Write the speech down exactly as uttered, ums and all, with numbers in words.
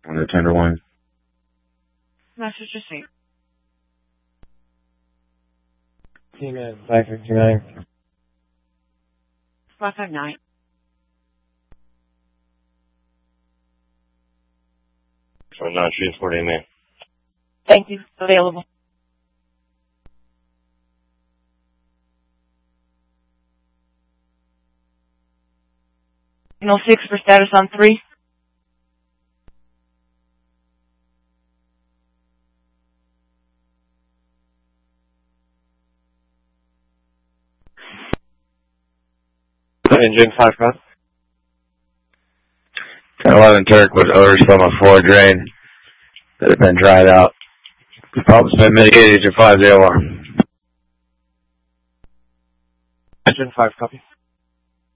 On the Tenderloin. Message received. T-Man five fifty-nine. five five nine. So nine transport in there. Thank you. Available. No six for status on three. Engine five cut. ten eleven Turk with odors from a floor drain that had been dried out. The pump's been mitigated to five zero one. Engine five copy.